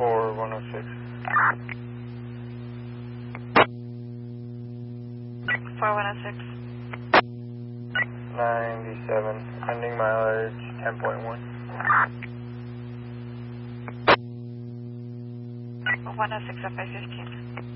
4106. 4106. 97, ending mileage 10.1. 106 at 515.